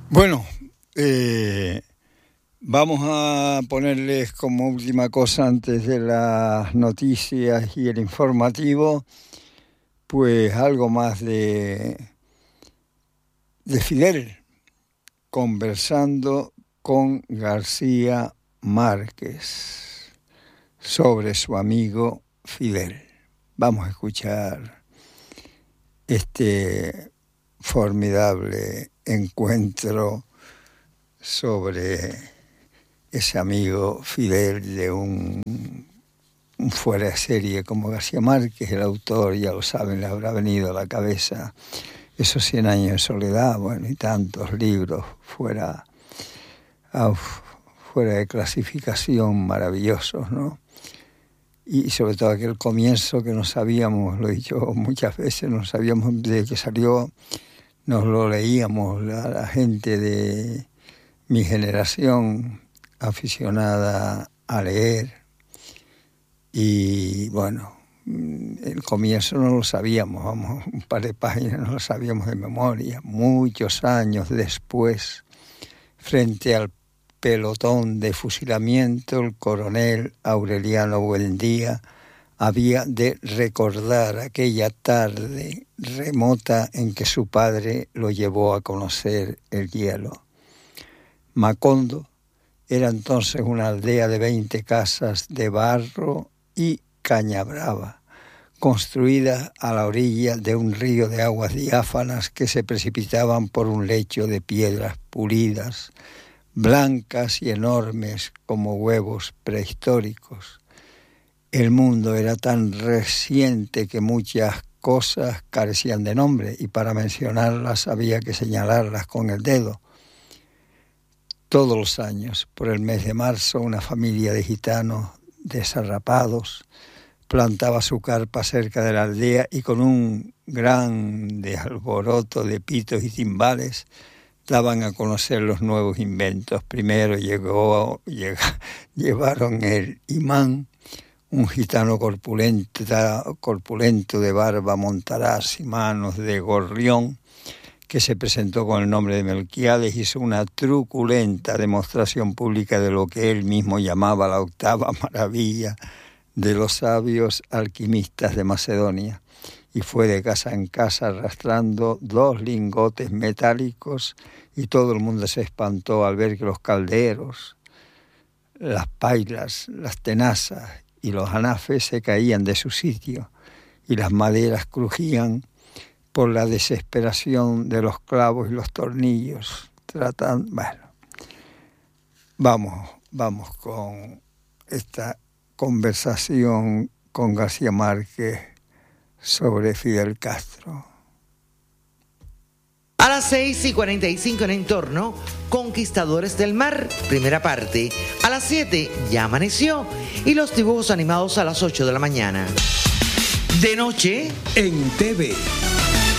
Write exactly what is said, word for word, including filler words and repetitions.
Bueno, eh, vamos a ponerles como última cosa antes de las noticias y el informativo, pues algo más de, de Fidel, conversando con García Márquez sobre su amigo Fidel. Vamos a escuchar este formidable encuentro sobre ese amigo Fidel de un, un fuera de serie como García Márquez, el autor, ya lo saben, le habrá venido a la cabeza esos cien años de soledad, bueno, y tantos libros fuera, uf, fuera de clasificación maravillosos, ¿no? Y sobre todo aquel comienzo que no sabíamos, lo he dicho muchas veces, no sabíamos de que salió, nos lo leíamos la, la gente de mi generación aficionada a leer. Y bueno, el comienzo no lo sabíamos, vamos, un par de páginas no lo sabíamos de memoria. Muchos años después, frente al pelotón de fusilamiento, el coronel Aureliano Buendía había de recordar aquella tarde remota en que su padre lo llevó a conocer el hielo. Macondo era entonces una aldea de veinte casas de barro y caña brava, construida a la orilla de un río de aguas diáfanas que se precipitaban por un lecho de piedras pulidas, blancas y enormes como huevos prehistóricos. El mundo era tan reciente que muchas cosas carecían de nombre y para mencionarlas había que señalarlas con el dedo. Todos los años, por el mes de marzo, una familia de gitanos desarrapados plantaba su carpa cerca de la aldea y con un gran alboroto de pitos y timbales daban a conocer los nuevos inventos. Primero llegó, lleg, llevaron el imán, un gitano corpulento, corpulento de barba montaraz y manos de gorrión, que se presentó con el nombre de Melquiades, hizo una truculenta demostración pública de lo que él mismo llamaba la octava maravilla de los sabios alquimistas de Macedonia, y fue de casa en casa arrastrando dos lingotes metálicos, y todo el mundo se espantó al ver que los calderos, las pailas, las tenazas y los anafes se caían de su sitio, y las maderas crujían por la desesperación de los clavos y los tornillos. Tratan, bueno, vamos, vamos con esta conversación con García Márquez sobre Fidel Castro. A las seis y cuarenta y cinco en Entorno, Conquistadores del Mar, primera parte. A las siete ya amaneció y los dibujos animados a las ocho de la mañana. De noche, en T V.